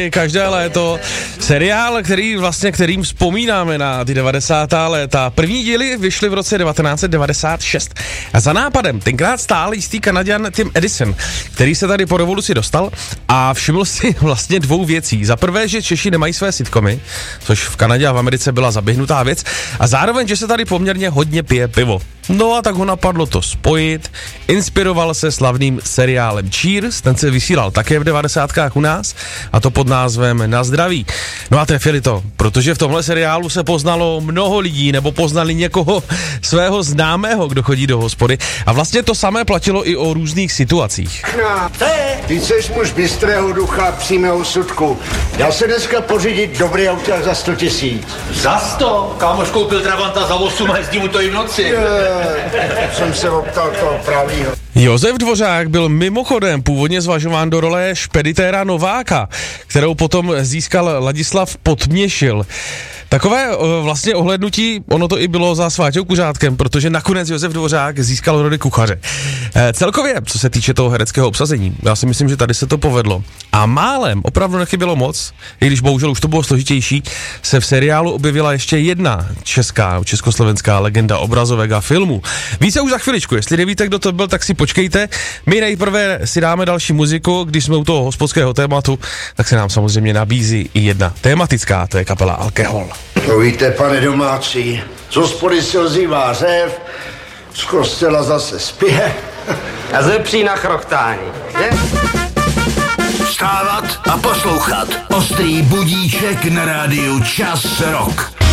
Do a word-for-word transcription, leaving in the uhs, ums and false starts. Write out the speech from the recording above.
Každé léto seriál, který vlastně, kterým vzpomínáme na ty devadesátá léta. První díly vyšly v roce devatenáct set devadesát šest. A za nápadem tenkrát stál jistý Kanaďan Tim Edison, který se tady po revoluci dostal a všiml si vlastně dvou věcí. Za prvé, že Češi nemají své sitcomy, což v Kanadě a v Americe byla zaběhnutá věc, a zároveň, že se tady poměrně hodně pije pivo. No a tak ho napadlo to spojit, inspiroval se slavným seriálem Cheers, ten se vysílal také v devadesátkách u nás, a to pod názvem Na zdraví. No a trefili to, protože v tomhle seriálu se poznalo mnoho lidí, nebo poznali někoho svého známého, kdo chodí do hospody, a vlastně to samé platilo i o různých situacích. No, ty seš muž bystrého ducha, přímého sudku. Dal se dneska pořídit dobrý auták za sto tisíc. Za sto? Kámoš koupil Trabanta za osm a jezdí mu to i v noci. Je, jsem se optal toho pravýho. Josef Dvořák byl mimochodem původně zvažován do role špeditéra Nováka, kterou potom získal Ladislav Podměšil. Takové vlastně ohlédnutí, ono to i bylo za Sváťou Kuřátkem, protože nakonec Josef Dvořák získal roli kuchaře. E, celkově, co se týče toho hereckého obsazení, já si myslím, že tady se to povedlo. A málem, opravdu nechybělo moc, i když bohužel už to bylo složitější, se v seriálu objevila ještě jedna česká, československá legenda obrazovek a filmů. Více už za chviličku, jestli nevíte, kdo to byl, tak si počkejte. My nejprve si dáme další muziku, když jsme u toho hospodského tématu, tak se nám samozřejmě nabízí i jedna tematická, to je kapela Alkohol. To víte, pane domácí, z hospody se ozývá řev, z kostela zase spěch. A zepří na chrochtání, že? Vstávat a poslouchat. Ostrý budíček na rádiu Čas Rock.